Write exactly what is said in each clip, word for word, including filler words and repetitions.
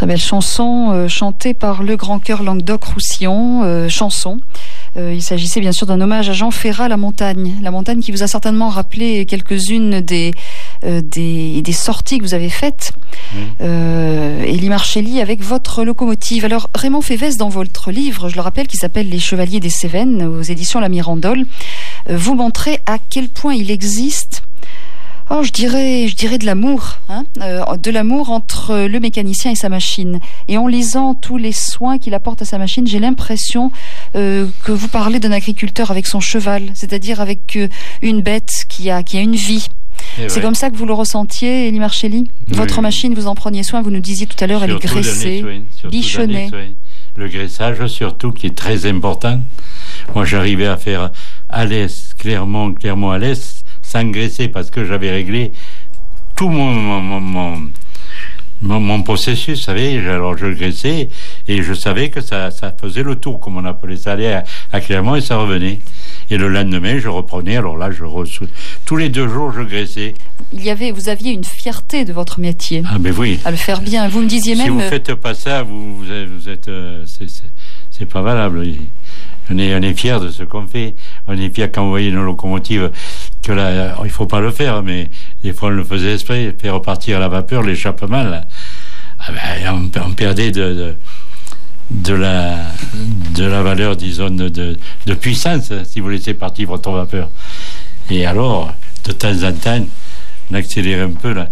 Très belle chanson euh, chantée par le Grand Chœur Languedoc-Roussillon, euh, chanson. Euh, il s'agissait bien sûr d'un hommage à Jean Ferrat, La Montagne. La Montagne qui vous a certainement rappelé quelques-unes des, euh, des, des sorties que vous avez faites. Oui. Euh, Élie Marchelli avec votre locomotive. Alors Raymond Févès, dans votre livre, je le rappelle, qui s'appelle Les Chevaliers des Cévennes, aux éditions La Mirandole, euh, vous montrez à quel point il existe Oh, je dirais, je dirais de l'amour, hein, euh, de l'amour entre le mécanicien et sa machine. Et en lisant tous les soins qu'il apporte à sa machine, j'ai l'impression euh, que vous parlez d'un agriculteur avec son cheval, c'est-à-dire avec euh, une bête qui a, qui a une vie. Et c'est ouais. comme ça que vous le ressentiez, Élie Marchelli. Oui. Votre machine, vous en preniez soin, vous nous disiez tout à l'heure, surtout elle est graissée, bichonnée. Le graissage, surtout, qui est très important. Moi, j'arrivais à faire à l'est, clairement, clairement à l'est, sans graisser, parce que j'avais réglé tout mon, mon, mon, mon, mon processus, vous savez. Alors je graissais et je savais que ça, ça faisait le tour, comme on appelait ça, aller à, à Clermont, et ça revenait. Et le lendemain, je reprenais. Alors là, je re... tous les deux jours, je graissais. Il y avait, vous aviez une fierté de votre métier. Ah ben oui. À le faire bien. Vous me disiez même. Si vous faites pas ça, vous, vous êtes, vous êtes euh, c'est, c'est, c'est pas valable. On est, on est fiers de ce qu'on fait. On est fiers quand vous voyez nos locomotives, que là, il faut pas le faire, mais des fois on le faisait exprès, faire repartir la vapeur, l'échappement, là. Ah ben, on, on perdait de, de, de, la, de la valeur, disons, de, de, de puissance, si vous laissez partir votre vapeur. Et alors, de temps en temps, on accélérait un peu, là.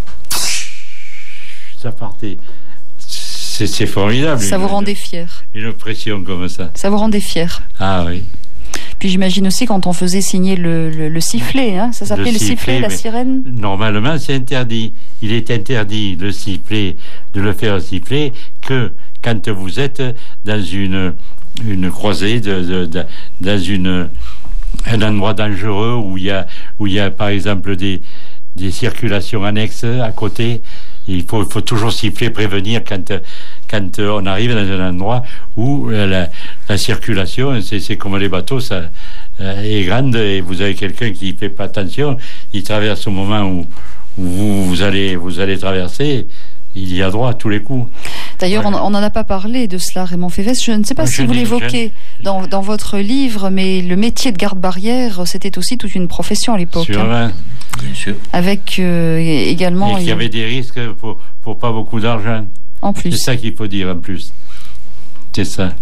Ça partait. C'est, c'est formidable. Ça une, vous rendait fier. Une pression comme ça. Ça vous rendait fier. Ah oui. Puis j'imagine aussi quand on faisait signer le, le, le sifflet, hein, ça s'appelait le, le sifflet, sifflet la sirène. Normalement, c'est interdit. Il est interdit, le sifflet, de le faire siffler que quand vous êtes dans une, une croisée, de, de, de, dans une, un endroit dangereux où il y a, où il y a par exemple des, des circulations annexes à côté. Il faut, faut toujours siffler, prévenir quand, quand on arrive dans un endroit où la, la circulation, c'est, c'est comme les bateaux, ça euh, est grande, et vous avez quelqu'un qui fait pas attention, il traverse au moment où, où vous, vous allez, vous allez traverser, il y a droit à tous les coups. D'ailleurs, ouais. on n'en a pas parlé de cela, Raymond Févès. Je ne sais pas je si vous l'évoquez dans, dans votre livre, mais le métier de garde-barrière, c'était aussi toute une profession à l'époque. Sûr, hein. Bien sûr. Avec euh, également... Et il y avait des risques pour, pour pas beaucoup d'argent. En plus. C'est ça qu'il faut dire, en plus. C'est ça.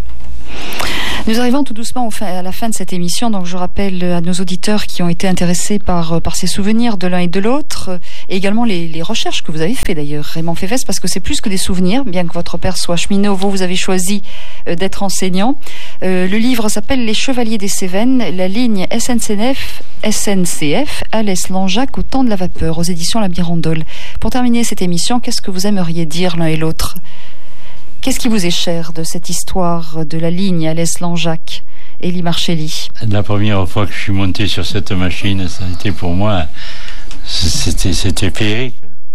Nous arrivons tout doucement au fin, à la fin de cette émission, donc je rappelle à nos auditeurs qui ont été intéressés par, par ces souvenirs de l'un et de l'autre, et également les, les recherches que vous avez fait d'ailleurs, Raymond Févès, parce que c'est plus que des souvenirs, bien que votre père soit cheminot, vous, vous avez choisi euh, d'être enseignant. Euh, le livre s'appelle Les Chevaliers des Cévennes, la ligne S N C F, S N C F, Alès-Langeac au temps de la vapeur, aux éditions La Mirandole. Pour terminer cette émission, qu'est-ce que vous aimeriez dire l'un et l'autre ? Qu'est-ce qui vous est cher de cette histoire de la ligne Alès-Langeac, Élie Marchelli ? La première fois que je suis monté sur cette machine, ça a été pour moi, c'était, c'était féerique.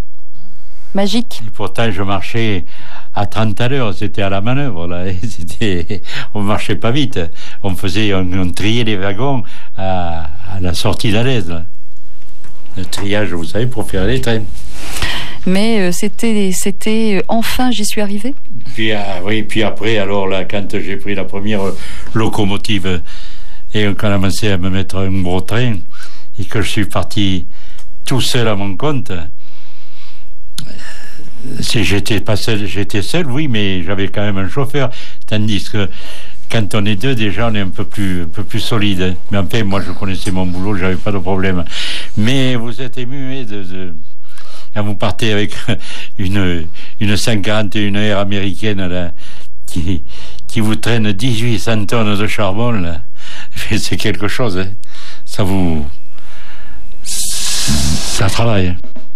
Magique. Et pourtant, je marchais à trente à l'heure, c'était à la manœuvre, là. Et c'était, on marchait pas vite. On faisait, on, on triait les wagons à, à la sortie d'Alès, là. Le triage, vous savez, pour faire les trains. Mais euh, c'était, c'était euh, enfin, j'y suis arrivé. Puis ah, oui, puis après, alors là, quand j'ai pris la première euh, locomotive et qu'on a commencé à me mettre un gros train et que je suis parti tout seul à mon compte, c'est, j'étais pas seul, j'étais seul, oui, mais j'avais quand même un chauffeur. Tandis que quand on est deux, déjà, on est un peu plus, un peu plus solide. Mais enfin, moi, je connaissais mon boulot, j'avais pas de problème. Mais vous êtes ému de, de quand vous partez avec une, une cent quarante et un R américaine, là, qui, qui vous traîne dix-huit cents tonnes de charbon, là, c'est quelque chose, hein. Ça vous, ça travaille.